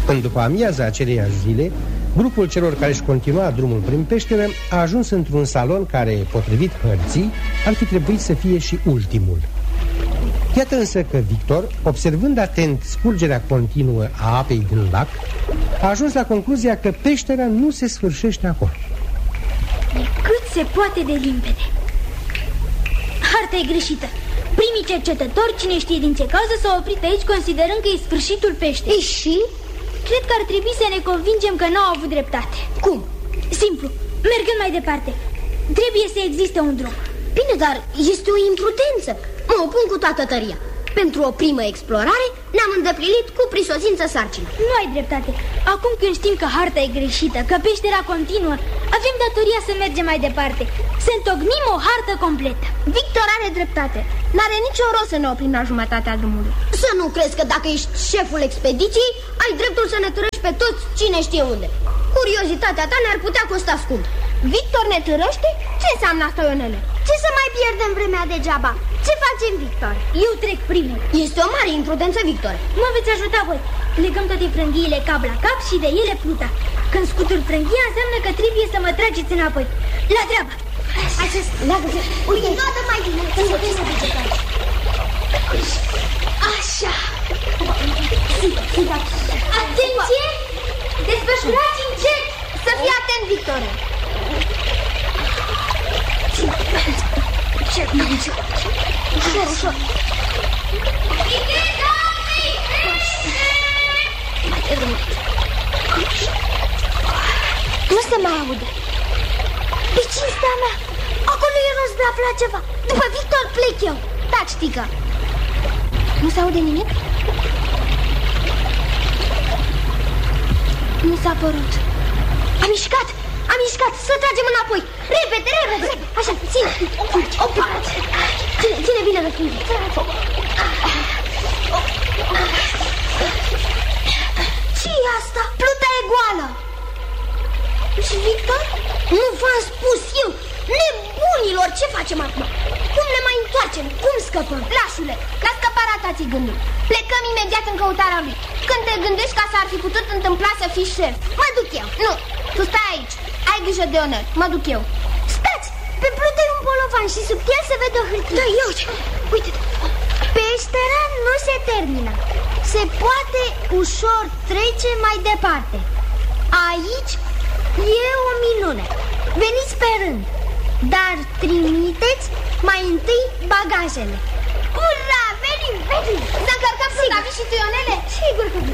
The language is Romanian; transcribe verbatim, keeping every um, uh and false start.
În după amiaza aceleiași zile, grupul celor care își continua drumul prin peșteră a ajuns într-un salon care, potrivit hărții, ar fi trebuit să fie și ultimul. Iată însă că Victor, observând atent scurgerea continuă a apei din lac, a ajuns la concluzia că peștera nu se sfârșește acolo. Cât se poate de limpede. Harta e greșită. Primii cercetători, cine știe din ce cauză, s-au oprit aici considerând că e sfârșitul peșterii. E și? Cred că ar trebui să ne convingem că n-au avut dreptate. Cum? Simplu, mergând mai departe. Trebuie să existe un drum. Bine, dar este o imprudență. Mă opun cu toată tăria. Pentru o primă explorare ne-am îndeplinit cu prisosință sarcina. Nu ai dreptate. Acum când știm că harta e greșită, că peștera continuă, avem datoria să mergem mai departe, să întocmim o hartă completă. Victor are dreptate. N-are nicio rost să ne oprim la jumătatea drumului. Să nu crezi că dacă ești șeful expediției, ai dreptul să ne târăști pe toți cine știe unde. Curiozitatea ta ne-ar putea costa scump. Victor ne târăște? Ce înseamnă asta, Ionele? Ce să mai pierdem vremea degeaba? Ce facem, Victor? Eu trec primul. Este o mare imprudență, Victor. Mă veți ajuta voi. Legăm toate frânghiile cap la cap și de ele pluta. Când scutur frânghia, înseamnă că trebuie să mă trageți înapoi. La treabă! Acest... Leagă-te! Uite, toată mai bine. Așa. Atenție! Desfășurați încet! Să fii atent, Victor. Ușor, ușor. Nu se mai aude. Pe cinstea mea, acolo e rost de a afla ceva. După Victor plec eu. Taci, tică. Nu se aude nimic? Nu s-a părut. Am mișcat, am mișcat, să tragem înapoi. Repede, repede. Așa, ține. Opa. Ține, ține bine de frânghie. Ce-i asta? Pluta e goală. Și Victor? Nu v-am spus eu. Nebunilor, ce facem acum? Cum ne mai întoarcem? Cum scăpăm? Lasule, la scăparea ta ți gândul. Plecăm imediat în căutarea lui. Când te gândești ca s-ar fi putut întâmpla să fii șef, mă duc eu. Nu, tu stai aici. Ai grijă de Onel, mă duc eu. Stați, pe plută e un bolovan și sub el se vede o hârtie. Da, ia uite, uite. Peștera nu se termină. Se poate ușor trece mai departe. Aici e o minune. Veniți pe rând, dar trimiteți mai întâi bagajele. Ura, venim, venim. Să încărcăm fruntabii și tu, Ionele? Sigur că